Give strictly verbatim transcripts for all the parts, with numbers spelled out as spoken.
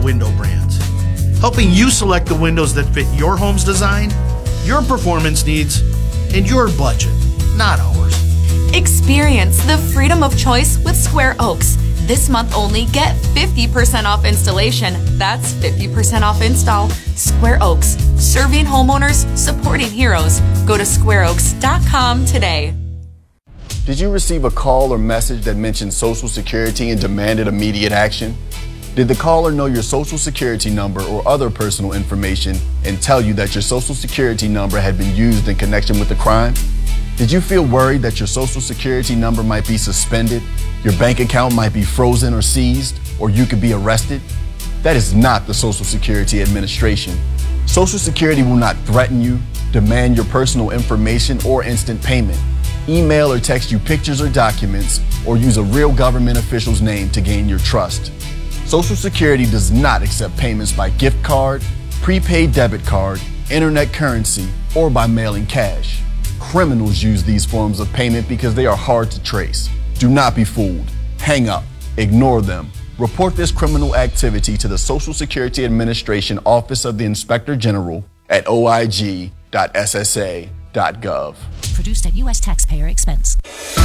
window brands, helping you select the windows that fit your home's design, your performance needs, and your budget, not ours. Experience the freedom of choice with Square Oaks. This month only, get fifty percent off installation. That's fifty percent off install. Square Oaks, serving homeowners, supporting heroes. Go to square oaks dot com today. Did you receive a call or message that mentioned Social Security and demanded immediate action? Did the caller know your Social Security number or other personal information and tell you that your Social Security number had been used in connection with the crime? Did you feel worried that your Social Security number might be suspended, your bank account might be frozen or seized, or you could be arrested? That is not the Social Security Administration. Social Security will not threaten you, demand your personal information, or instant payment, email or text you pictures or documents, or use a real government official's name to gain your trust. Social Security does not accept payments by gift card, prepaid debit card, internet currency, or by mailing cash. Criminals use these forms of payment because they are hard to trace. Do not be fooled. Hang up. Ignore them. Report this criminal activity to the Social Security Administration Office of the Inspector General at o i g dot s s a dot gov. Produced at U S taxpayer expense.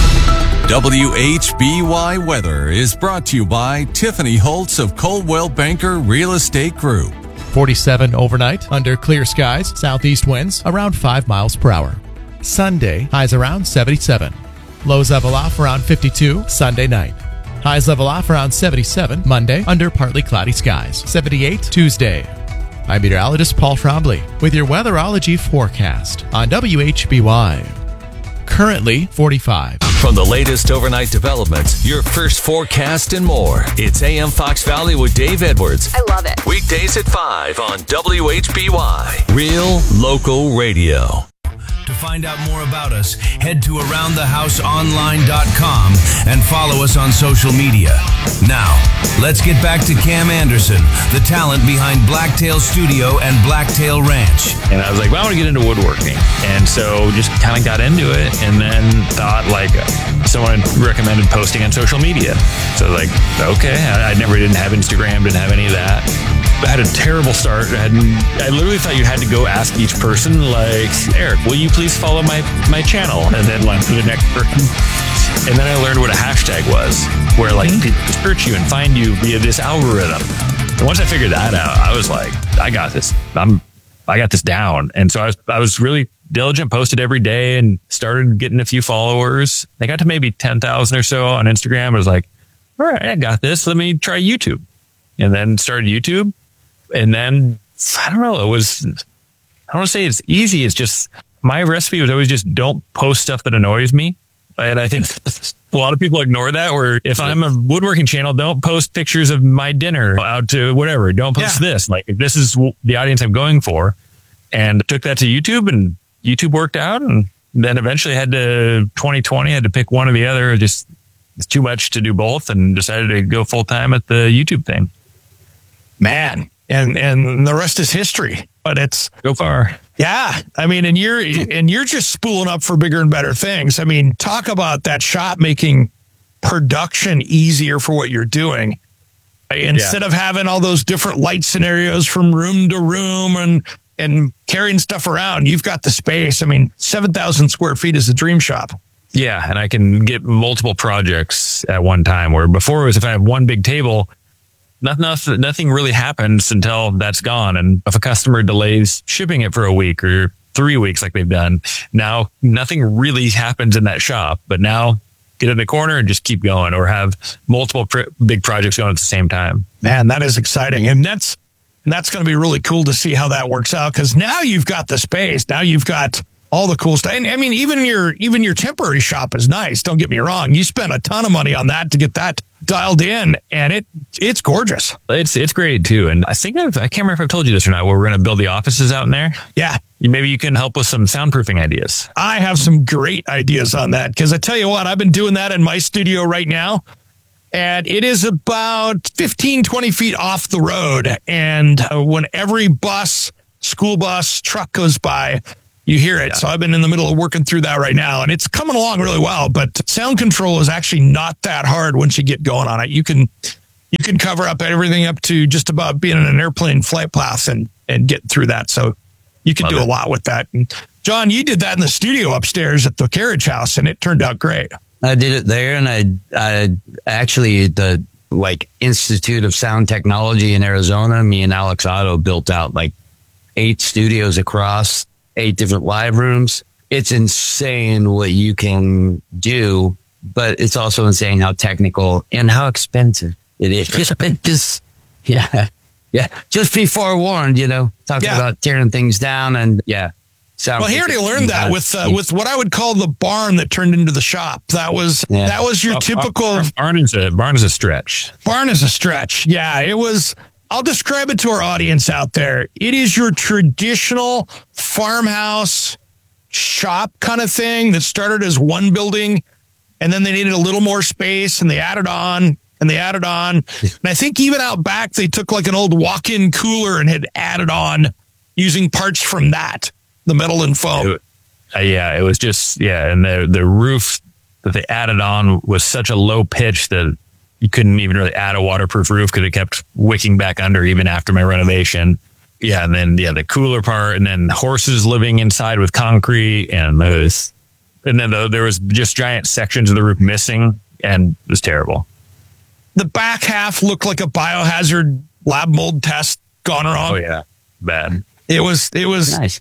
W H B Y Weather is brought to you by Tiffany Holtz of Coldwell Banker Real Estate Group. forty-seven overnight under clear skies, southeast winds around five miles per hour. Sunday, highs around seventy-seven. Lows level off around fifty-two Sunday night. Highs level off around seventy-seven Monday under partly cloudy skies. seventy-eight Tuesday. I'm meteorologist Paul Trombley with your weatherology forecast on W H B Y. Currently forty-five. From the latest overnight developments, your first forecast and more. It's A M Fox Valley with Dave Edwards. I love it. Weekdays at five on W H B Y. Real local radio. To find out more about us, head to around the house online dot com and follow us on social media. Now, let's get back to Cam Anderson, the talent behind Blacktail Studio and Blacktail Ranch. And I was like, well, I want to get into woodworking. And so just kind of got into it and then thought like someone recommended posting on social media. So like, okay, I, I never didn't have Instagram, didn't have any of that. I had a terrible start. I, had, I literally thought you had to go ask each person, like, Eric, will you please follow my, my channel? And then like the next person. And then I learned what a hashtag was, where like mm-hmm. people search you and find you via this algorithm. And once I figured that out, I was like, I got this. I'm, I got this down. And so I was, I was really diligent, posted every day and started getting a few followers. I got to maybe ten thousand or so on Instagram. I was like, all right, I got this. Let me try YouTube. And then started YouTube. And then, I don't know, it was, I don't want to say it's easy. It's just, my recipe was always just don't post stuff that annoys me. And I think a lot of people ignore that, where if I'm a woodworking channel, don't post pictures of my dinner out to whatever. Don't post yeah. this. Like, if this is the audience I'm going for. And took that to YouTube, and YouTube worked out. And then eventually had to, twenty twenty, had to pick one or the other. Just, it's too much to do both, and decided to go full time at the YouTube thing. Man. And and the rest is history, but it's go far. Yeah. I mean, and you're and you're just spooling up for bigger and better things. I mean, talk about that shop making production easier for what you're doing. Instead yeah. of having all those different light scenarios from room to room and and carrying stuff around, you've got the space. I mean, seven thousand square feet is a dream shop. Yeah, and I can get multiple projects at one time, where before it was if I have one big table, Nothing, nothing really happens until that's gone. And if a customer delays shipping it for a week or three weeks like they've done, now nothing really happens in that shop. But now get in the corner and just keep going, or have multiple pr- big projects going at the same time. Man, that is exciting. And that's, and that's going to be really cool to see how that works out, because now you've got the space. Now you've got all the cool stuff. And I mean, even your, even your temporary shop is nice. Don't get me wrong. You spent a ton of money on that to get that dialed in, and it it's gorgeous. It's it's great too. And I think I've, I can't remember if I've told you this or not, where we're going to build the offices out in there. Yeah. Maybe you can help with some soundproofing ideas. I have some great ideas on that, because I tell you what, I've been doing that in my studio right now, and it is about fifteen, twenty feet off the road. And uh, when every bus, school bus, truck goes by, you hear it. Yeah. So I've been in the middle of working through that right now, and it's coming along really well. But sound control is actually not that hard once you get going on it. You can, you can cover up everything up to just about being in an airplane flight path and, and get through that. So you can Love do it. a lot with that. And John, you did that in the studio upstairs at the Carriage House, and it turned out great. I did it there, and I, I actually the like Institute of Sound Technology in Arizona. Me and Alex Otto built out like eight studios across eight different live rooms. It's insane what you can do, but it's also insane how technical and how expensive it is. Just, just yeah, yeah. Just be forewarned, you know, talking Yeah. about tearing things down and yeah. Sound Well, he already learned that with uh, with what I would call the barn that turned into the shop. That was Yeah. that was your typical Barn is a barn is a stretch. barn is a stretch. Yeah, it was. I'll describe it to our audience out there. It is your traditional farmhouse shop kind of thing that started as one building, and then they needed a little more space, and they added on and they added on. And I think even out back, they took like an old walk-in cooler and had added on using parts from that. The metal and foam. It, uh, yeah, it was just yeah, and the the roof that they added on was such a low pitch that you couldn't even really add a waterproof roof because it kept wicking back under even after my renovation. Yeah, and then yeah, the cooler part, and then horses living inside with concrete, and those, and then the, there was just giant sections of the roof missing, and it was terrible. The back half looked like a biohazard lab mold test gone wrong. Oh yeah, bad. It was it was nice.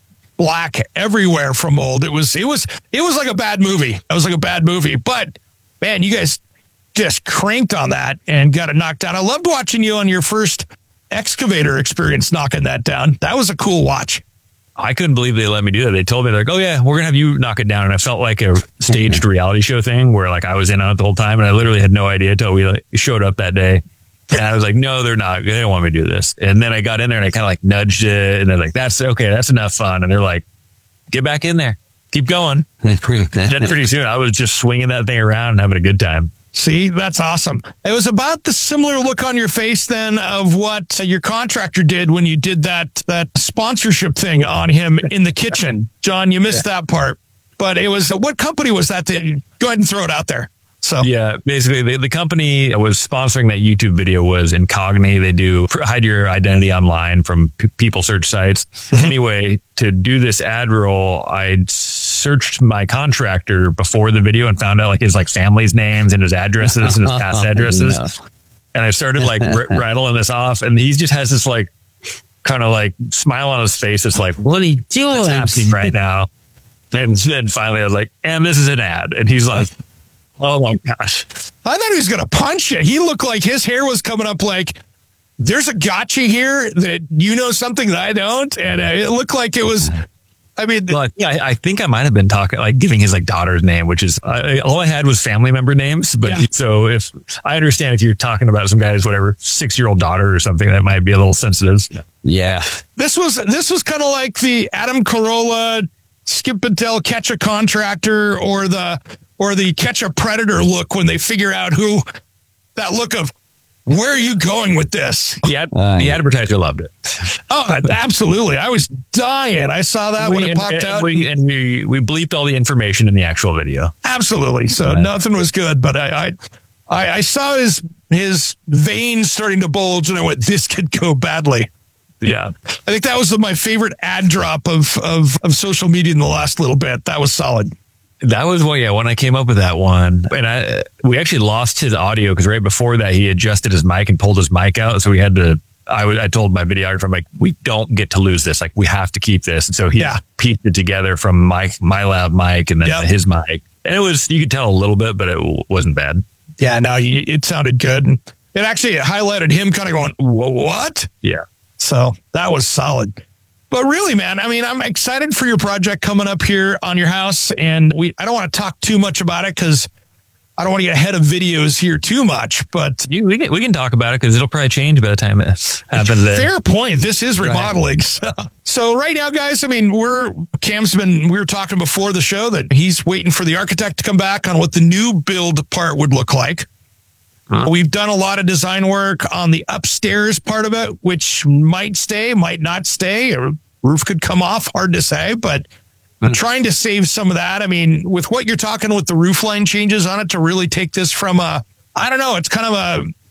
Black everywhere from mold. It was it was it was like a bad movie. It was like a bad movie. But man, you guys just cranked on that and got it knocked down. I loved watching you on your first excavator experience knocking that down. That was a cool watch. I couldn't believe they let me do that. They told me, like, oh yeah, we're gonna have you knock it down, and I felt like a staged reality show thing where like I was in on it the whole time, and I literally had no idea until we like, showed up that day. And I was like, no, they're not. They don't want me to do this. And then I got in there and I kind of like nudged it, and they're like, that's okay, that's enough fun. And they're like, get back in there, keep going. Then pretty soon I was just swinging that thing around and having a good time. See, that's awesome. It was about the similar look on your face then of what your contractor did when you did that that sponsorship thing on him in the kitchen. John, you missed that part. But it was, what company was that? that go ahead and throw it out there. So yeah, basically the, the company that was sponsoring that YouTube video was Incogni. They do hide your identity online from p- people search sites. Anyway, to do this ad roll, I searched my contractor before the video and found out like his like family's names and his addresses and his past addresses. No. And I started like r- rattling this off, and he just has this like kind of like smile on his face. It's like, what are you doing? What's happening right now? And then finally I was like, and this is an ad. And he's like, oh my gosh. I thought he was going to punch you. He looked like his hair was coming up like, there's a gotcha here that you know something that I don't. And uh, it looked like it was, I mean. Well, yeah, I, I think I might have been talking, like giving his like daughter's name, which is, I, all I had was family member names. But yeah. So if, I understand if you're talking about some guy's whatever, six-year-old daughter or something, that might be a little sensitive. Yeah. This was, this was kind of like the Adam Carolla, Skip Patel catch a contractor, or the, or the catch a predator look when they figure out who, that look of, where are you going with this? The, ad, uh, the advertiser loved it. Oh, absolutely. I was dying. I saw that we, when it and, popped and out. We, and we, we bleeped all the information in the actual video. Absolutely. So right. Nothing was good, but I, I, I, I saw his, his veins starting to bulge, and I went, this could go badly. Yeah. I think that was my favorite ad drop of, of, of social media in the last little bit. That was solid. That was one, yeah, when I came up with that one. And I, we actually lost his audio because right before that, he adjusted his mic and pulled his mic out. So we had to, I, I told my videographer, I'm like, we don't get to lose this. Like, we have to keep this. And so he yeah. pieced it together from my, my loud mic and then yep. his mic. And it was, you could tell a little bit, but it wasn't bad. Yeah, no, it sounded good. And it actually highlighted him kind of going, what? Yeah. So that was solid. But really, man, I mean, I'm excited for your project coming up here on your house. And we, I don't want to talk too much about it because I don't want to get ahead of videos here too much. But you, we, can, we can talk about it because it'll probably change by the time it happens. Fair point. This is remodeling. Right. So, so right now, guys, I mean, we're, Cam's been, we were talking before the show that he's waiting for the architect to come back on what the new build part would look like. Huh? We've done a lot of design work on the upstairs part of it, which might stay, might not stay. A roof could come off, hard to say, but huh. trying to save some of that. I mean, with what you're talking with the roof line changes on it to really take this from a, I don't know, it's kind of a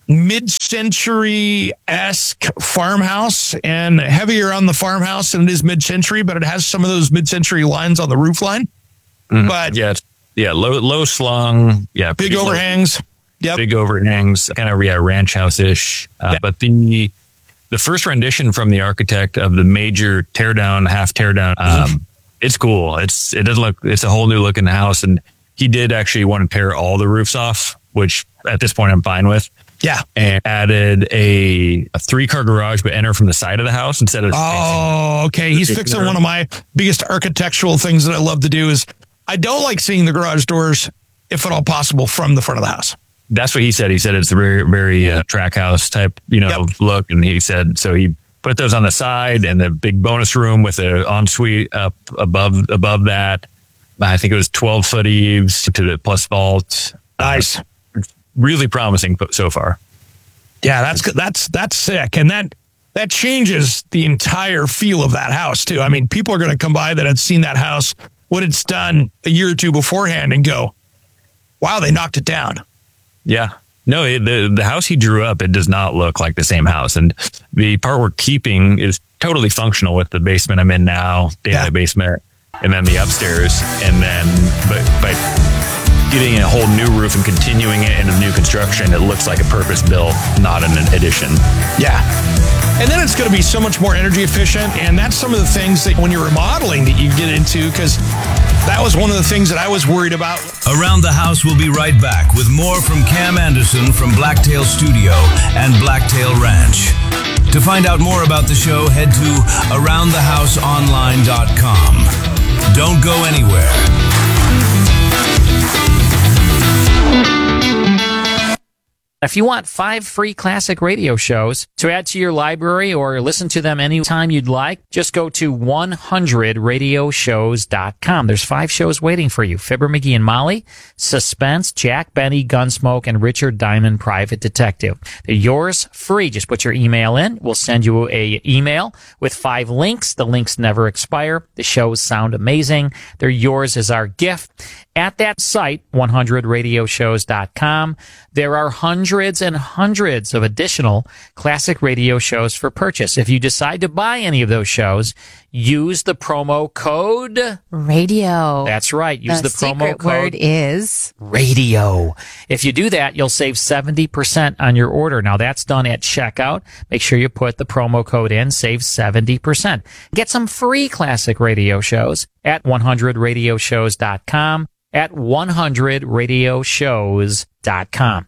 mid-century-esque farmhouse, and heavier on the farmhouse than it is mid-century, but it has some of those mid-century lines on the roof line. Mm-hmm. But yeah, it's, yeah, low low slung, yeah, big overhangs. Yep. Big overhangs, kind of yeah, ranch house-ish. Uh, yeah. But the the first rendition from the architect of the major teardown, half teardown, um, it's cool. It's it doesn't look. It's a whole new look in the house, and he did actually want to tear all the roofs off, which at this point I'm fine with. Yeah, and added a, a three car garage, but enter from the side of the house instead of. Oh, okay. He's fixing one of my biggest architectural things that I love to do is I don't like seeing the garage doors, if at all possible, from the front of the house. That's what he said. He said it's a very, very uh, track house type, you know, yep. look. And he said, so he put those on the side and the big bonus room with an ensuite up above, above that. I think it was twelve foot eaves to the plus vault. Nice. Uh, really promising so far. Yeah, that's that's that's sick. And that that changes the entire feel of that house too. I mean, people are going to come by that had seen that house, what it's done a year or two beforehand, and go, wow, they knocked it down. Yeah. No, it, the the house he drew up, it does not look like the same house. And the part we're keeping is totally functional with the basement I'm in now, the yeah. basement, and then the upstairs. And then, but, but getting a whole new roof and continuing it in a new construction, it looks like a purpose built, not an addition. Yeah. And then it's going to be so much more energy efficient. And that's some of the things that when you're remodeling that you get into, because that was one of the things that I was worried about. Around the House will be right back with more from Cam Anderson from Blacktail Studio and Blacktail Ranch. To find out more about the show, head to around the house online dot com. Don't go anywhere. If you want five free classic radio shows to add to your library or listen to them anytime you'd like, just go to one hundred radio shows dot com. There's five shows waiting for you. Fibber, McGee and Molly, Suspense, Jack Benny, Gunsmoke, and Richard Diamond, Private Detective. They're yours free. Just put your email in. We'll send you a email with five links. The links never expire. The shows sound amazing. They're yours as our gift. At that site, one hundred radio shows dot com, there are hundreds and hundreds of additional classic radio shows for purchase. If you decide to buy any of those shows, use the promo code radio. That's right. Use the, the promo secret code word is radio. If you do that, you'll save seventy percent on your order. Now that's done at checkout. Make sure you put the promo code in, save seventy percent. Get some free classic radio shows at one hundred radio shows dot com. At one hundred radio shows dot com.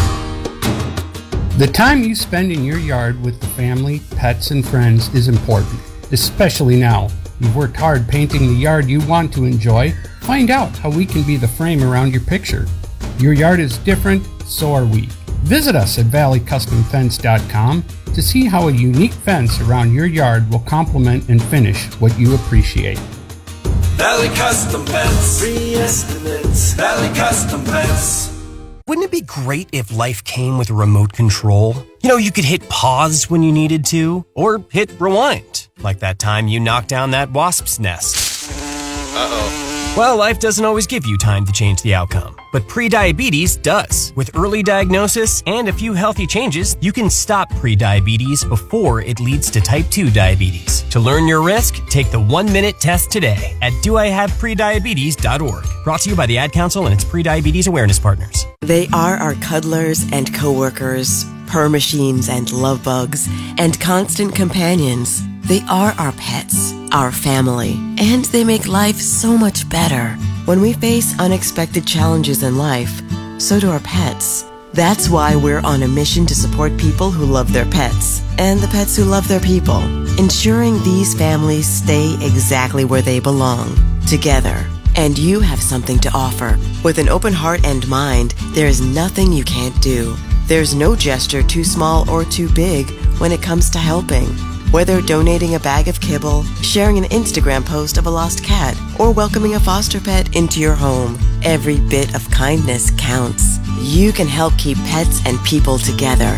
The time you spend in your yard with the family, pets, and friends is important, especially now. You've worked hard painting the yard you want to enjoy. Find out how we can be the frame around your picture. Your yard is different, so are we. Visit us at valley custom fence dot com to see how a unique fence around your yard will complement and finish what you appreciate. Valley Custom Fence. Free estimates. Valley Custom Fence. Wouldn't it be great if life came with a remote control? You know, you could hit pause when you needed to, or hit rewind, like that time you knocked down that wasp's nest. Uh-oh. Well, life doesn't always give you time to change the outcome, but prediabetes does. With early diagnosis and a few healthy changes, you can stop prediabetes before it leads to type two diabetes. To learn your risk, take the one-minute test today at do I have prediabetes dot org. Brought to you by the Ad Council and its prediabetes awareness partners. They are our cuddlers and coworkers, purr machines and love bugs, and constant companions. They are our pets, our family, and they make life so much better. When we face unexpected challenges in life, so do our pets. That's why we're on a mission to support people who love their pets and the pets who love their people, ensuring these families stay exactly where they belong, together. And you have something to offer. With an open heart and mind, there is nothing you can't do. There's no gesture too small or too big when it comes to helping. Whether donating a bag of kibble, sharing an Instagram post of a lost cat, or welcoming a foster pet into your home, every bit of kindness counts. You can help keep pets and people together.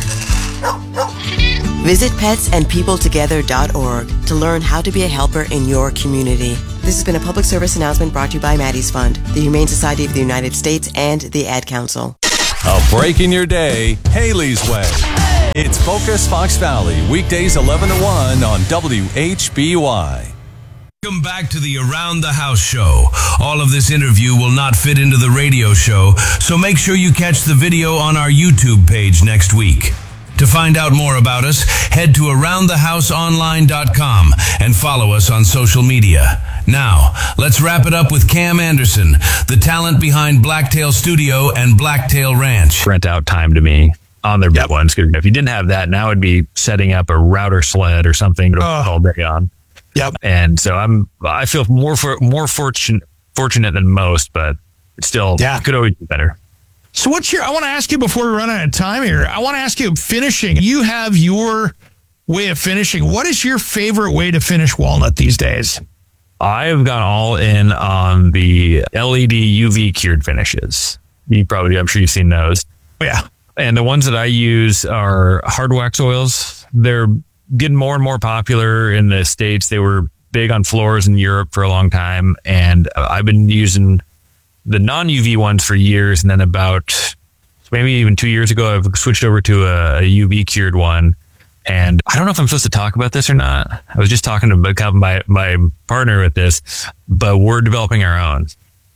Visit pets and people together dot org to learn how to be a helper in your community. This has been a public service announcement brought to you by Maddie's Fund, the Humane Society of the United States, and the Ad Council. A break in your day, Haley's Way. It's Focus Fox Valley, weekdays eleven to one on W H B Y. Welcome back to the Around the House show. All of this interview will not fit into the radio show, so make sure you catch the video on our YouTube page next week. To find out more about us, head to around the house online dot com and follow us on social media. Now, let's wrap it up with Cam Anderson, the talent behind Blacktail Studio and Blacktail Ranch. Rent out time to me on their big ones. If you didn't have that, now it'd be setting up a router sled or something to Uh. all day on. Yep. And so I'm, I feel more for more fortunate, fortunate than most, but it's still, Yeah. could always be better. So what's your, I want to ask you before we run out of time here, I want to ask you finishing. You have your way of finishing. What is your favorite way to finish walnut these days? I've gone all in on the L E D U V cured finishes. You probably, I'm sure you've seen those. Yeah. And the ones that I use are hard wax oils. They're getting more and more popular in the States. They were big on floors in Europe for a long time. And I've been using the non-U V ones for years. And then about maybe even two years ago, I've switched over to a, a U V cured one. And I don't know if I'm supposed to talk about this or not. I was just talking to my, my partner with this, but we're developing our own.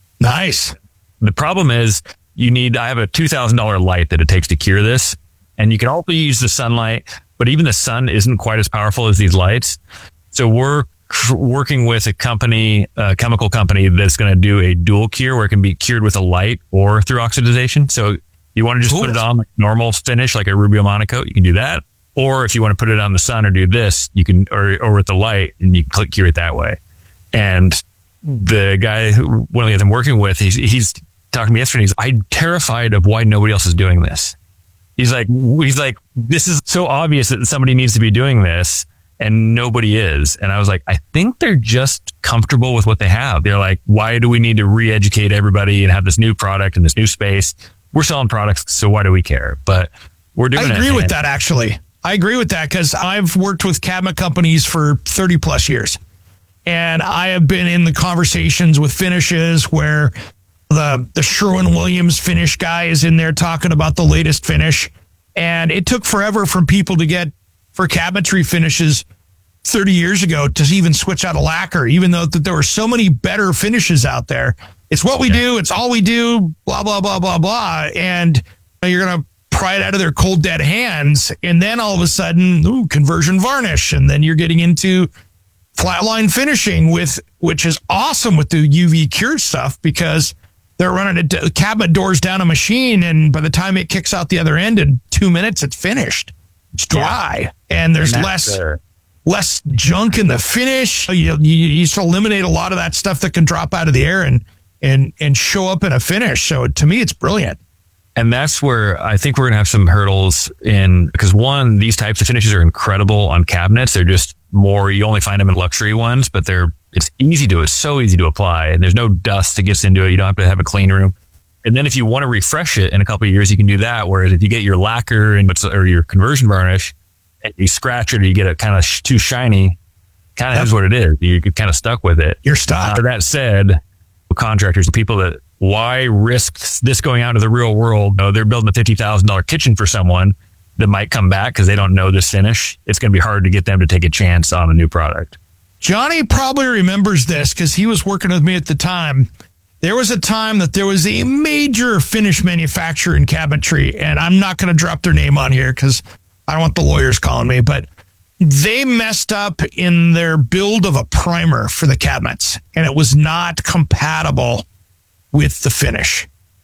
Nice. The problem is you need, I have a two thousand dollars light that it takes to cure this. And you can also use the sunlight, but even the sun isn't quite as powerful as these lights. So we're cr- working with a company, a chemical company that's going to do a dual cure where it can be cured with a light or through oxidization. So you want to just Cool. put it on like normal finish, like a Rubio Monocoat, you can do that. Or if you want to put it on the sun or do this, you can, or, or with the light, and you can click cure it that way. And the guy, who, one of the guys I'm working with, he's, he's talking to me yesterday. He's, I'm terrified of why nobody else is doing this. He's like, he's like, this is so obvious that somebody needs to be doing this and nobody is. And I was like, I think they're just comfortable with what they have. They're like, why do we need to re-educate everybody and have this new product in this new space? We're selling products, so why do we care? But we're doing it. I agree with that, actually. I agree with that because I've worked with cabinet companies for thirty plus years. And I have been in the conversations with finishes where the, the Sherwin-Williams finish guy is in there talking about the latest finish. And it took forever for people to get for cabinetry finishes thirty years ago to even switch out a lacquer, even though that there were so many better finishes out there. It's what we do. It's all we do, blah, blah, blah, blah, blah. And you're going to pry it out of their cold, dead hands. And then all of a sudden, ooh, conversion varnish. And then you're getting into flatline finishing with, which is awesome with the U V cured stuff because they're running a cabinet doors down a machine. And by the time it kicks out the other end in two minutes, it's finished. It's dry. Yeah. And there's and less, there. less junk in the finish. You, you, you just eliminate a lot of that stuff that can drop out of the air and, and, and show up in a finish. So to me, it's brilliant. And that's where I think we're going to have some hurdles in, because one, these types of finishes are incredible on cabinets. They're just more, you only find them in luxury ones, but they're, it's easy to, it's so easy to apply and there's no dust that gets into it. You don't have to have a clean room. And then if you want to refresh it in a couple of years, you can do that. Whereas if you get your lacquer and or your conversion varnish and you scratch it or you get it kind of sh- too shiny, kind of yep. is what it is. You're kind of stuck with it. You're stuck. Uh, that said, contractors, people that, why risk this going out into the real world? You know, they're building a fifty thousand dollars kitchen for someone that might come back because they don't know this finish. It's going to be hard to get them to take a chance on a new product. Johnny probably remembers this because he was working with me at the time. There was a time that there was a major finish manufacturer in cabinetry, and I'm not going to drop their name on here because I don't want the lawyers calling me, but they messed up in their build of a primer for the cabinets, and it was not compatible with the finish.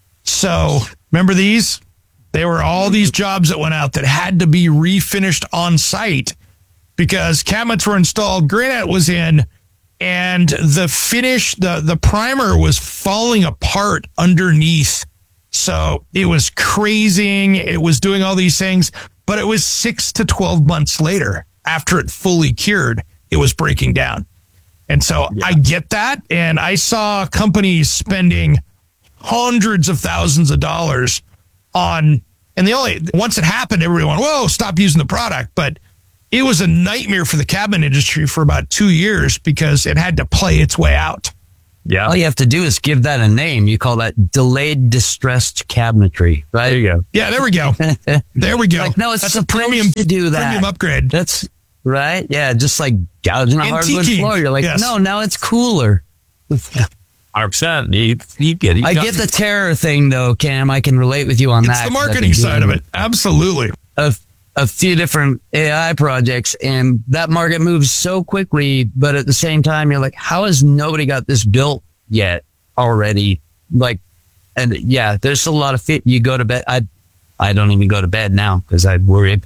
So remember these? They were all these jobs that went out that had to be refinished on site because cabinets were installed, granite was in, and the finish, the, the primer was falling apart underneath. So it was crazing. It was doing all these things, but it was six to twelve months later after it fully cured, it was breaking down. And so yeah. I get that. And I saw companies spending hundreds of thousands of dollars on, and the only, once it happened, everyone, whoa, stop using the product. But it was a nightmare for the cabinet industry for about two years because it had to play its way out. Yeah. All you have to do is give that a name. You call that delayed distressed cabinetry, right? There you go. Yeah, there we go. There we go. Like, no, it's That's a premium to do that. Premium upgrade. That's right. Yeah, just like gouging a hardwood Antiquing. floor. You're like, Yes. no, now it's cooler. one hundred percent. You, you get it. I get the terror thing though, Cam. I can relate with you on It's that. the 'cause I've marketing been side of doing it. Absolutely. A, a few different A I projects, and that market moves so quickly, but at the same time, you're like, how has nobody got this built yet already? Like, and yeah, there's a lot of fit. You go to bed. I, I don't even go to bed now because I worry.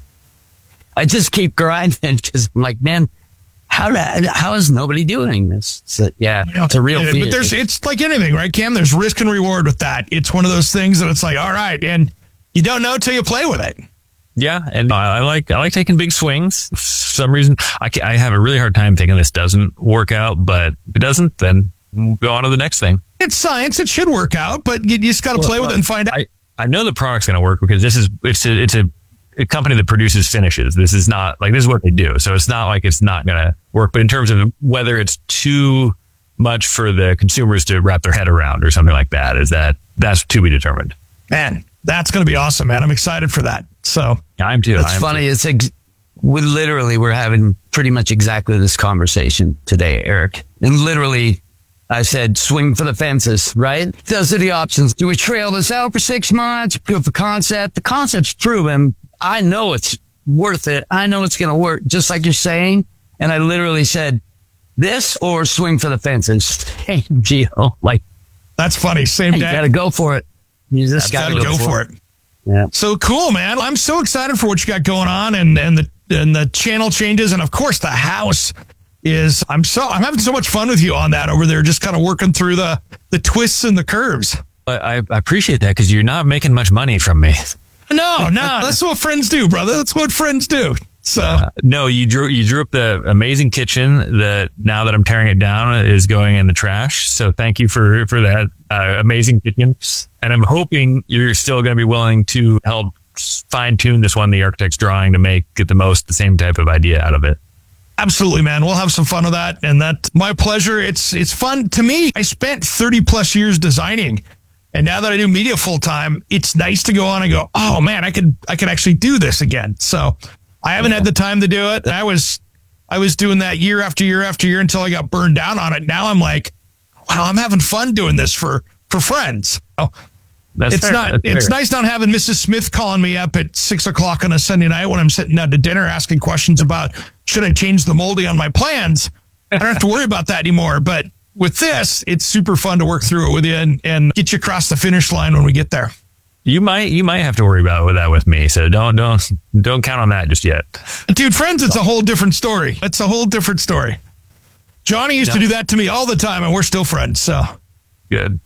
I just keep grinding because I'm like, man, how do, how is nobody doing this? So, yeah, it's a real Yeah, fear. But there's, it's like anything, right, Cam? There's risk and reward with that. It's one of those things that it's like, all right, and you don't know till you play with it. Yeah, and I like I like taking big swings. For some reason, I, ca- I have a really hard time thinking this doesn't work out, but if it doesn't, then we'll go on to the next thing. It's science. It should work out, but you, you just got to play with it and find out. I, I know the product's going to work because this is it's a, it's a, a company that produces finishes. This is not like this is what they do, so it's not like it's not going to work. But in terms of whether it's too much for the consumers to wrap their head around or something like that, is that that's to be determined. Man, that's going to be awesome, man. I'm excited for that. So yeah, I'm too. It's I'm funny. Too. It's ex- we literally we're having pretty much exactly this conversation today, Eric. And literally, I said, swing for the fences, right? Those are the options. Do we trail this out for six months? Proof of concept. The concept's proven. I know it's worth it. I know it's going to work, just like you're saying. And I literally said, this or swing for the fences. Hey, Gio, like that's funny. Same hey, day. You got to go for it. You just got to Gotta go, go for it. Yeah. So cool, man. I'm so excited for what you got going on and, and the and the channel changes. And of course the house is I'm so I'm having so much fun with you on that over there, just kind of working through the the twists and the curves. I, I appreciate that because you're not making much money from me. No, no, that's what friends do, brother. That's what friends do. So uh, no, you drew you drew up the amazing kitchen that now that I'm tearing it down is going in the trash. So thank you for for that uh, amazing kitchen, and I'm hoping you're still going to be willing to help fine tune this one, the architect's drawing, to make get the most the same type of idea out of it. absolutely, man. We'll have some fun with that, and that's my pleasure. It's it's fun to me. I spent thirty plus years designing. And now that I do media full time, it's nice to go on and go, oh man, I could I could actually do this again. So I haven't had the time to do it. I was I was doing that year after year after year until I got burned down on it. Now I'm like, wow, I'm having fun doing this for for friends. Oh, That's it's fair. not That's it's fair. nice not having Missus Smith calling me up at six o'clock on a Sunday night when I'm sitting down to dinner asking questions about should I change the molding on my plans. I don't have to worry about that anymore. But with this, it's super fun to work through it with you and, and get you across the finish line when we get there. You might you might have to worry about that with me. So don't don't don't count on that just yet. Dude, friends, it's a whole different story. It's a whole different story. Johnny used to do that to me all the time, and we're still friends. So good.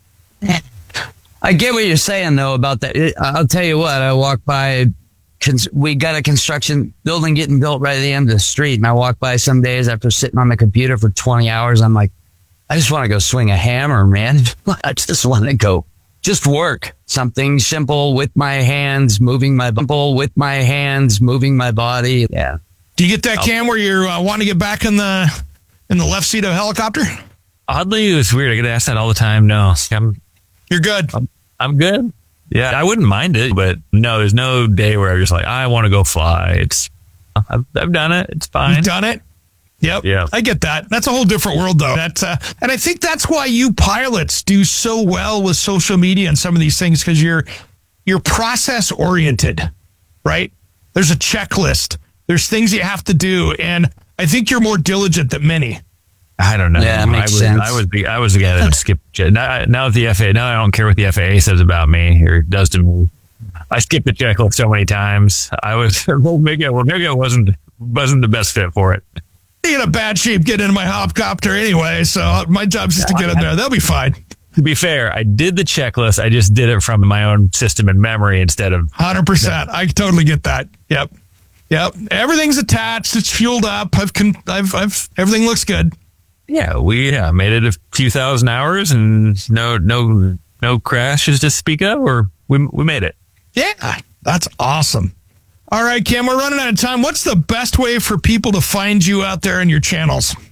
I get what you're saying though about that. It- I'll tell you what. I walk by. cons- We got a construction building getting built right at the end of the street, and I walk by some days after sitting on the computer for twenty hours. I'm like, I just want to go swing a hammer, man. I just want to go, just work something simple with my hands, moving my simple with my hands, moving my body. Yeah. do you get that, Cam, where you uh, want to get back in the in the left seat of a helicopter? Oddly, it's weird. I get asked that all the time. No, I'm You're good. I'm, I'm good. Yeah, I wouldn't mind it, but no, there's no day where I'm just like, I want to go fly. It's I've, I've done it. It's fine. You've done it. Yep. Yeah. I get that. That's a whole different world, though. That's, uh, and I think that's why you pilots do so well with social media and some of these things, because you're you're process oriented, right? There's a checklist. There's things you have to do, and I think you're more diligent than many. I don't know. Yeah, it makes I was, sense. I was the I was the guy that would skip. Now, now with the F A A, now I don't care what the F A A says about me or does to me. I skipped the checklist so many times. I was well, maybe well, maybe I wasn't wasn't the best fit for it. In a bad shape getting in my hopcopter anyway, so my job's just to get in there. They'll be fine. To be fair, I did the checklist. I just did it from my own system and memory instead of one hundred percent. I totally get that. Yep. Yep. Everything's attached. It's fueled up. I've, con- I've, I've, everything looks good. Yeah, we yeah, made it a few thousand hours and no no no crashes to speak of, or we we made it. Yeah, that's awesome. All right, Cam, we're running out of time. What's the best way for people to find you out there in your channels?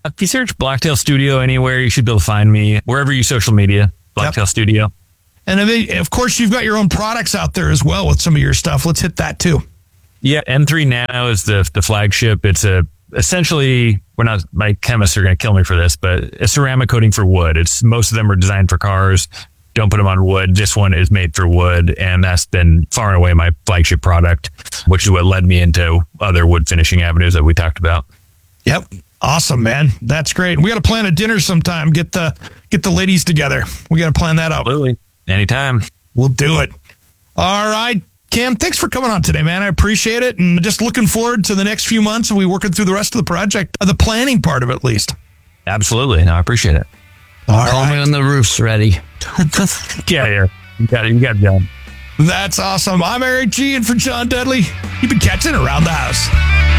If you search Blacktail Studio anywhere, you should be able to find me. Wherever you social media, Blacktail yep. Studio. And then, of course, you've got your own products out there as well with some of your stuff. Let's hit that too. Yeah, N three Nano is the the flagship. It's a essentially, we're not, my chemists are going to kill me for this, but a ceramic coating for wood. It's most of them are designed for cars. Don't put them on wood. This one is made for wood, and that's been far and away my flagship product, which is what led me into other wood finishing avenues that we talked about. Yep. Awesome, man. That's great. We got to plan a dinner sometime. Get the get the ladies together. We got to plan that out. Absolutely. Anytime. We'll do it. All right. Cam, thanks for coming on today, man. I appreciate it. And just looking forward to the next few months and we working through the rest of the project, the planning part of it at least. Absolutely. No, I appreciate it. All Call right. me when the roof's ready. Get here. You got it. You got it done. That's awesome. I'm Eric G. And for John Dudley, you've been catching Around the House.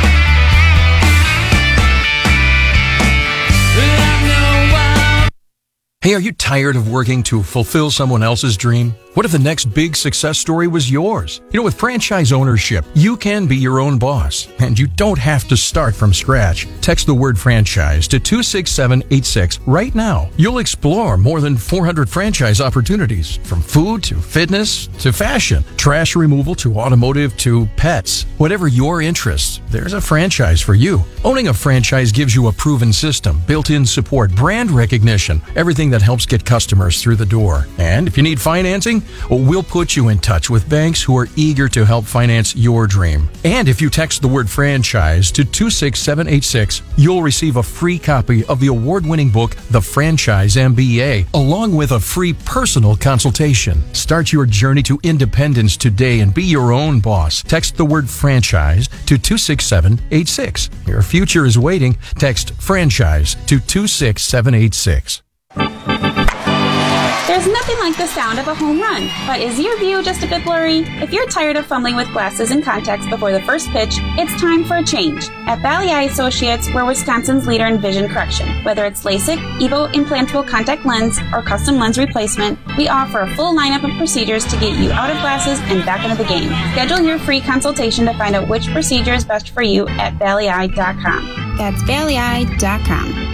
Hey, are you tired of working to fulfill someone else's dream? What if the next big success story was yours? You know, with franchise ownership, you can be your own boss, and you don't have to start from scratch. Text the word franchise to two six seven eight six right now. You'll explore more than four hundred franchise opportunities, from food to fitness to fashion, trash removal to automotive to pets. Whatever your interests, there's a franchise for you. Owning a franchise gives you a proven system, built-in support, brand recognition, everything that helps get customers through the door. And if you need financing, well, we'll put you in touch with banks who are eager to help finance your dream. And if you text the word franchise to two six seven eight six, you'll receive a free copy of the award-winning book, The Franchise M B A, along with a free personal consultation. Start your journey to independence today and be your own boss. Text the word franchise to two six seven eight six. Your future is waiting. Text franchise to two six seven eight six. There's nothing like the sound of a home run, but is your view just a bit blurry? If you're tired of fumbling with glasses and contacts before the first pitch, it's time for a change. At Valley Eye Associates, we're Wisconsin's leader in vision correction. Whether it's LASIK, EVO implantable contact lens, or custom lens replacement, we offer a full lineup of procedures to get you out of glasses and back into the game. Schedule your free consultation to find out which procedure is best for you at valley eye dot com. That's valley eye dot com.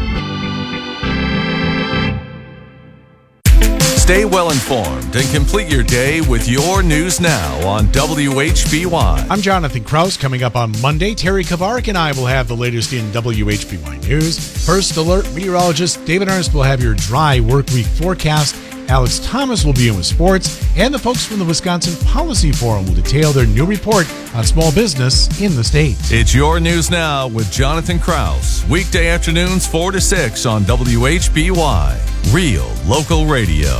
Stay well informed and complete your day with your news now on W H B Y. I'm Jonathan Kraus. Coming up on Monday, Terry Kavarik and I will have the latest in W H B Y news. First alert, meteorologist David Ernst will have your dry work week forecast. Alex Thomas will be in with sports, and the folks from the Wisconsin Policy Forum will detail their new report on small business in the state. It's your news now with Jonathan Kraus. Weekday afternoons four to six on W H B Y. Real local radio.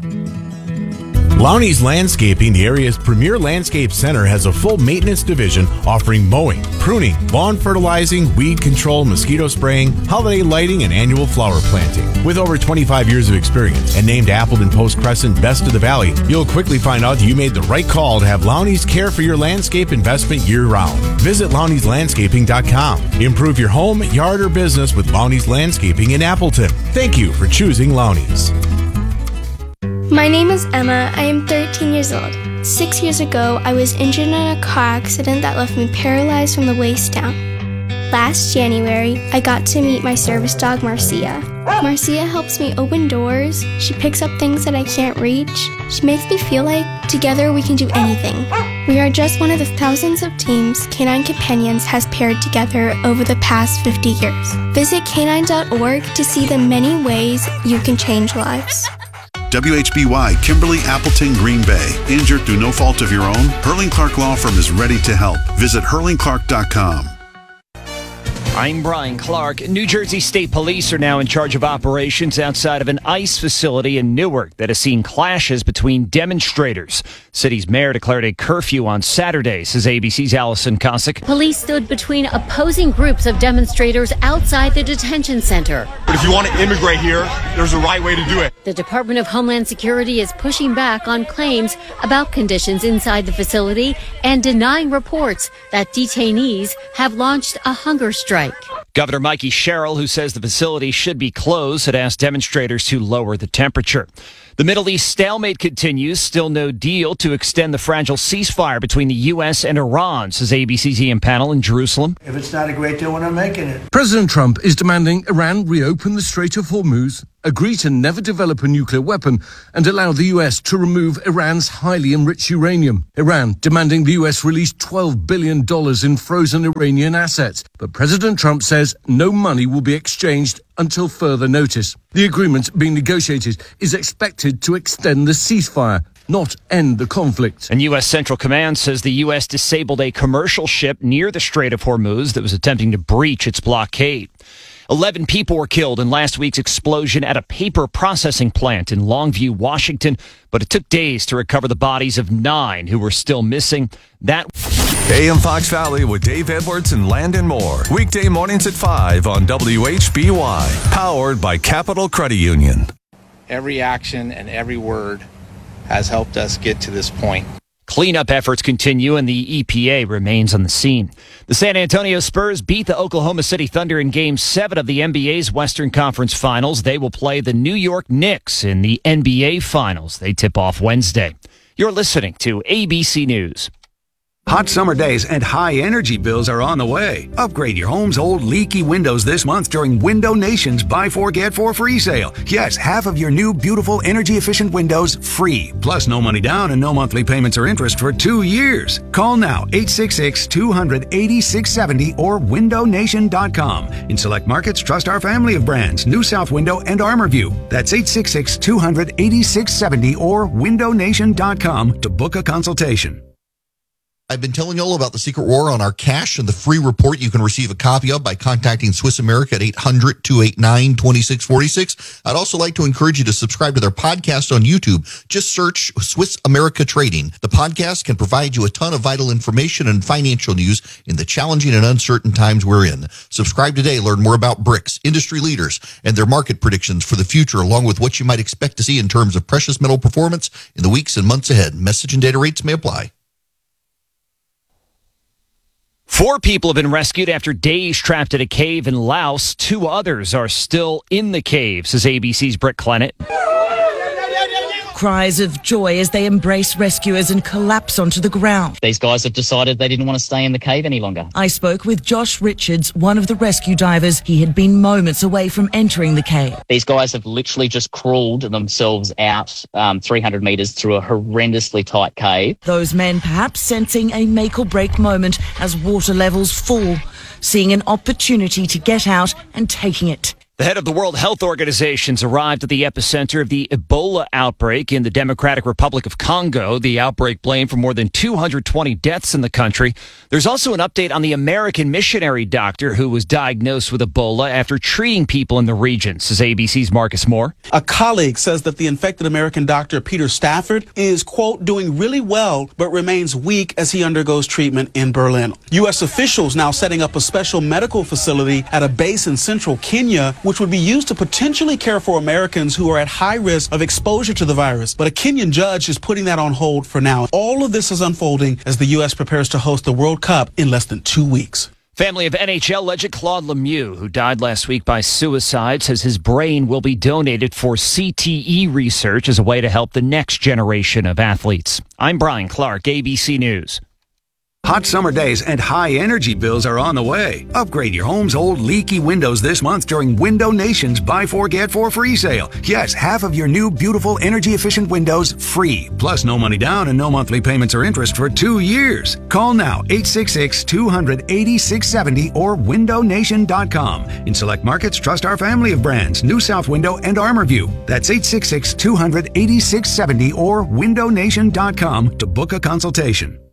Lowney's Landscaping, the area's premier landscape center, has a full maintenance division offering mowing, pruning, lawn fertilizing, weed control, mosquito spraying, holiday lighting, and annual flower planting. With over twenty-five years of experience and named Appleton Post Crescent Best of the Valley, you'll quickly find out that you made the right call to have Lowney's care for your landscape investment year-round. Visit Lowney's Landscaping dot com. Improve your home, yard, or business with Lowney's Landscaping in Appleton. Thank you for choosing Lowney's. My name is Emma. I am thirteen years old. Six years ago, I was injured in a car accident that left me paralyzed from the waist down. Last January, I got to meet my service dog, Marcia. Marcia helps me open doors. She picks up things that I can't reach. She makes me feel like together we can do anything. We are just one of the thousands of teams Canine Companions has paired together over the past fifty years. Visit canine dot org to see the many ways you can change lives. W H B Y, Kimberly, Appleton, Green Bay. Injured through no fault of your own? Hurling Clark Law Firm is ready to help. Visit hurling clark dot com. I'm Brian Clark. New Jersey State Police are now in charge of operations outside of an ICE facility in Newark that has seen clashes between demonstrators. City's mayor declared a curfew on Saturday, says A B C's Allison Cossack. Police stood between opposing groups of demonstrators outside the detention center. But if you want to immigrate here, there's a right way to do it. The Department of Homeland Security is pushing back on claims about conditions inside the facility and denying reports that detainees have launched a hunger strike. Governor Mikey Sherrill, who says the facility should be closed, had asked demonstrators to lower the temperature. The Middle East stalemate continues. Still no deal to extend the fragile ceasefire between the U S and Iran, says A B C's Ian Pannell in Jerusalem. If it's not a great deal, we're not making it. President Trump is demanding Iran reopen the Strait of Hormuz, agree to never develop a nuclear weapon, and allow the U S to remove Iran's highly enriched uranium. Iran demanding the U S release twelve billion dollars in frozen Iranian assets. But President Trump says no money will be exchanged until further notice. The agreement being negotiated is expected to extend the ceasefire, not end the conflict. And U S Central Command says the U S disabled a commercial ship near the Strait of Hormuz that was attempting to breach its blockade. Eleven people were killed in last week's explosion at a paper processing plant in Longview, Washington, but it took days to recover the bodies of nine who were still missing. That A M Fox Valley with Dave Edwards and Landon Moore. Weekday mornings at five on W H B Y. Powered by Capital Credit Union. Every action and every word has helped us get to this point. Cleanup efforts continue and the E P A remains on the scene. The San Antonio Spurs beat the Oklahoma City Thunder in Game seven of the N B A's Western Conference Finals. They will play the New York Knicks in the N B A Finals. They tip off Wednesday. You're listening to A B C News. Hot summer days and high energy bills are on the way. Upgrade your home's old leaky windows this month during Window Nation's Buy Four Get Four free sale. Yes, half of your new beautiful energy efficient windows free. Plus no money down and no monthly payments or interest for two years. Call now eight six six, two hundred, eighty-six seventy or window nation dot com. In select markets, trust our family of brands, New South Window and ArmorView. That's eight six six, two hundred, eighty-six seventy or window nation dot com to book a consultation. I've been telling you all about the secret war on our cash and the free report you can receive a copy of by contacting Swiss America at eight hundred, two eight nine, two six four six. I'd also like to encourage you to subscribe to their podcast on YouTube. Just search Swiss America Trading. The podcast can provide you a ton of vital information and financial news in the challenging and uncertain times we're in. Subscribe today. Learn more about BRICS, industry leaders, and their market predictions for the future, along with what you might expect to see in terms of precious metal performance in the weeks and months ahead. Message and data rates may apply. Four people have been rescued after days trapped in a cave in Laos. Two others are still in the cave, says A B C's Britt Clennett. Cries of joy as they embrace rescuers and collapse onto the ground. These guys have decided they didn't want to stay in the cave any longer. I spoke with Josh Richards, one of the rescue divers. He had been moments away from entering the cave. These guys have literally just crawled themselves out um, three hundred metres through a horrendously tight cave. Those men perhaps sensing a make or break moment as water levels fall, seeing an opportunity to get out and taking it. The head of the World Health Organization's arrived at the epicenter of the Ebola outbreak in the Democratic Republic of Congo. The outbreak blamed for more than two hundred twenty deaths in the country. There's also an update on the American missionary doctor who was diagnosed with Ebola after treating people in the region, says A B C's Marcus Moore. A colleague says that the infected American doctor, Peter Stafford, is, quote, doing really well, but remains weak as he undergoes treatment in Berlin. U S officials now setting up a special medical facility at a base in central Kenya, which would be used to potentially care for Americans who are at high risk of exposure to the virus. But a Kenyan judge is putting that on hold for now. All of this is unfolding as the U S prepares to host the World Cup in less than two weeks. Family of N H L legend Claude Lemieux, who died last week by suicide, says his brain will be donated for C T E research as a way to help the next generation of athletes. I'm Brian Clark, A B C News. Hot summer days and high energy bills are on the way. Upgrade your home's old leaky windows this month during Window Nation's Buy Four Get Four free sale. Yes, half of your new beautiful energy efficient windows free. Plus no money down and no monthly payments or interest for two years. Call now eight six six, two hundred, eighty-six seventy or window nation dot com. In select markets, trust our family of brands, New South Window and ArmorView. That's eight six six, two hundred, eighty-six seventy or window nation dot com to book a consultation.